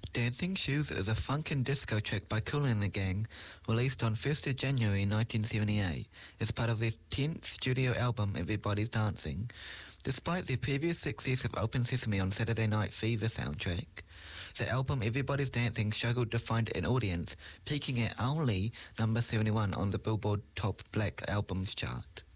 Dancing Shoes is a funk and disco track by Kool and the Gang, released on 1st of January 1978 as part of their 10th studio album Everybody's Dancing. Despite their previous success of Open Sesame on Saturday Night Fever soundtrack, the album Everybody's Dancing struggled to find an audience, peaking at only number 71 on the Billboard Top Black Albums chart.